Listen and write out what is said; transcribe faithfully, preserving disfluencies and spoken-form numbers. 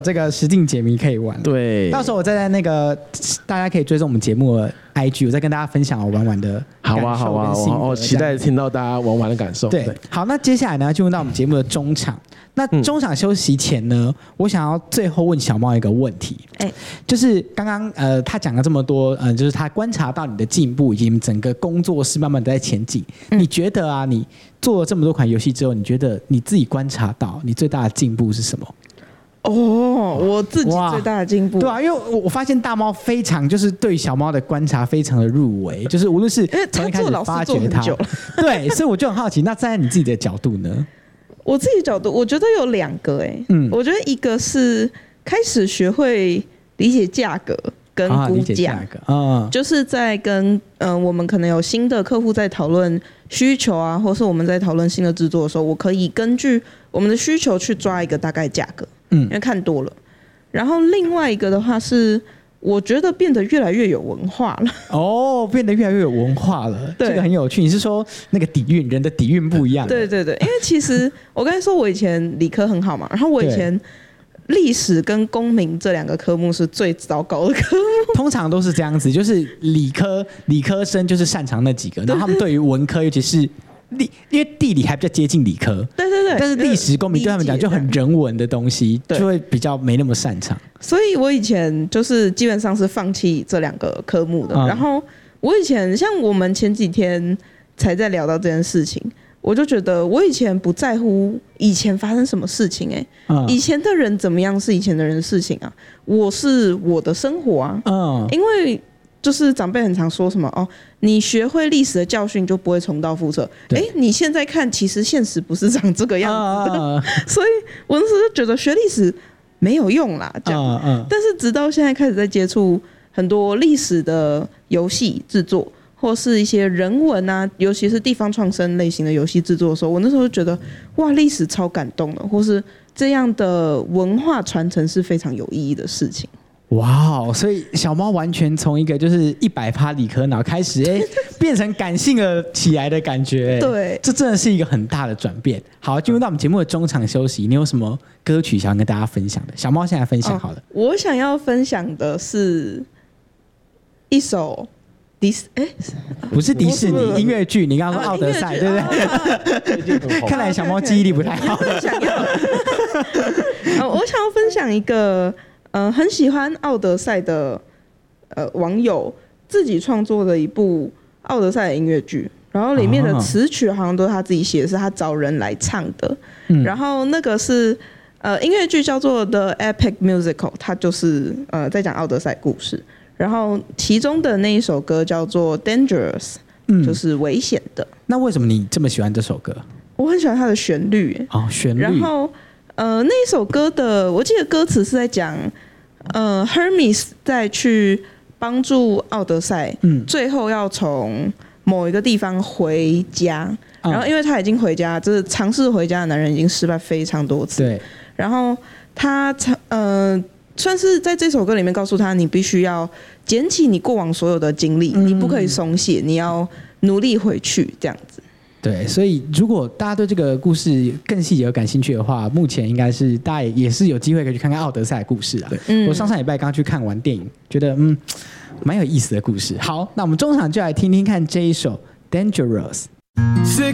这个实境解谜可以玩。 对， 到时候我再在那个大家可以追踪我们节目的 I G， 我再跟大家分享我玩玩的感受。 好啊好啊，我我期待听到大家玩玩的感受。 对，对好，那接下来呢，进入到我们节目的中场。那中场休息前呢，嗯、我想要最后问小猫一个问题，哎、欸，就是刚刚呃他讲了这么多，呃，就是他观察到你的进步，以及整个工作室慢慢的在前进。嗯、你觉得啊，你做了这么多款游戏之后，你觉得你自己观察到你最大的进步是什么？ 哦，我自己最大的进步， 对啊，因为我我发现大猫非常就是对小猫的观察非常的入微，就是无论是从一开始发掘它，对，所以我就很好奇，那站在你自己的角度呢？ 我自己的角度，我觉得有两个哎、欸，嗯，我觉得一个是开始学会理解价格跟估价，嗯，就是在跟嗯、呃、我们可能有新的客户在讨论需求啊，或是我们在讨论新的制作的时候，我可以根据我们的需求去抓一个大概价格。嗯，因为看多了，然后另外一个的话是，我觉得变得越来越有文化了。 哦，变得越来越有文化了，这个很有趣。你是说那个底蕴，人的底蕴不一样？ 对对对，因为其实我刚才说我以前理科很好嘛，然后我以前历史跟公民这两个科目是最糟糕的科目。 通常都是这样子，就是理科理科生就是擅长那几个，然后他们对于文科，尤其是地，因为地理还比较接近理科， 对对对， 但是历史公民对他们讲就很人文的东西，就会比较没那么擅长。 所以我以前就是基本上是放弃这两个科目的。嗯、然后我以前像我们前几天才在聊到这件事情，我就觉得我以前不在乎以前发生什么事情、欸，哎、嗯，以前的人怎么样是以前的人的事情啊，我是我的生活啊，嗯，因为。就是长辈很常说什么哦，你学会历史的教训就不会重蹈覆辙。哎，你现在看，其实现实不是长这个样子的，啊、所以我那时候就觉得学历史没有用啦，这样。啊啊、但是直到现在开始在接触很多历史的游戏制作，或是一些人文啊，尤其是地方创生类型的游戏制作的时候，我那时候就觉得哇，历史超感动的，或是这样的文化传承是非常有意义的事情。 哇哦！所以小猫完全从一个就是一百趴理科脑开始，哎，变成感性了起来的感觉。 对， 这真的是一个很大的转变。好，进入到我们节目的中场休息，你有什么歌曲想要跟大家分享的？小猫现在分享好了。 哦、我想要分享的是一首迪斯，哎， 不是迪士尼音乐剧，你刚刚说《奥德赛》，对不对？啊、看来小猫记忆力不太好。 想要，我想要分享一个。呃，很喜欢《奥德赛》的呃网友自己创作的一部《奥德赛》的音乐剧，然后里面的词曲好像都是他自己写的，是他找人来唱的。嗯、然后那个是呃音乐剧叫做《The Epic Musical》，它就是呃在讲奥德赛故事。然后其中的那一首歌叫做《Dangerous》，嗯，就是危险的。 那为什么你这么喜欢这首歌？ 我很喜欢它的旋律。 哦，旋律。 然后。呃，那一首歌的，我记得歌词是在讲，呃 ，Hermes 在去帮助奥德赛，嗯，最后要从某一个地方回家，嗯、然后因为他已经回家，就是尝试回家的男人已经失败非常多次， 对， 然后他呃，算是在这首歌里面告诉他，你必须要捡起你过往所有的经历，嗯、你不可以松懈，你要努力回去，这样子。 对，所以如果大家对这个故事更细节有感兴趣的话，目前应该是大家也是有机会可以去看看奥德赛的故事啊。嗯、我上上礼拜刚去看完电影，觉得嗯蛮有意思的故事。好，那我们中场就来听听看这一首《Dangerous》。